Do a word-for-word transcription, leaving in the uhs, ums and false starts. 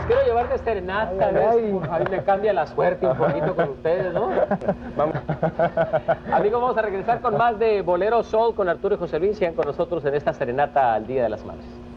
quiero llevar de serenata, Ay, ay, ay. a mí me cambia la suerte un poquito con ustedes, ¿no? Vamos. Amigos, vamos a regresar con más de Bolero Soul con Arturo y José Luis. Sean con nosotros en esta serenata al Día de las Madres.